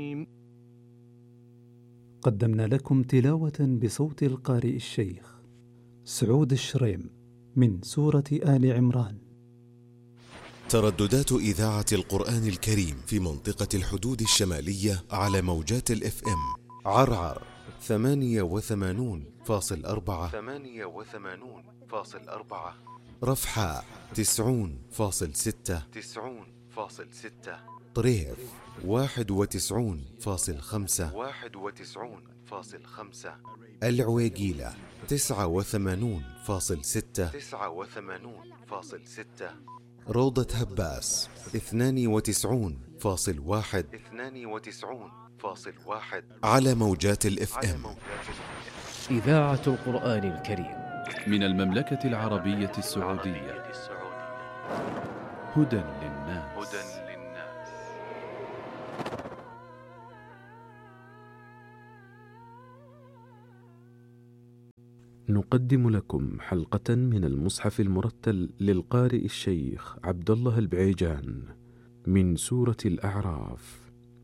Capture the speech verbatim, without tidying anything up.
قدمنا لكم تلاوة بصوت القارئ الشيخ سعود الشريم من سورة آل عمران. ترددات إذاعة القرآن الكريم في منطقة الحدود الشمالية على موجات الاف ام: عرعر ثمانية وثمانون فاصل أربعة ثمانية وثمانون فاصل أربعة، رفحاء تسعون فاصل ستة تسعون فاصل ستة، طريف واحد وتسعون فاصل خمسة واحد وتسعون فاصل خمسة، العويقيلة تسعة وثمانون فاصل ستة تسعة وثمانون فاصل ستة، روضة هباس اثنان وتسعون فاصل واحد اثنان وتسعون فاصل واحد على موجات الاف ام. إذاعة القرآن الكريم من المملكة العربية السعودية. هدى للناس. هدى للناس. نقدم لكم حلقة من المصحف المرتل للقارئ الشيخ عبد الله البعيجان من سورة الأعراف.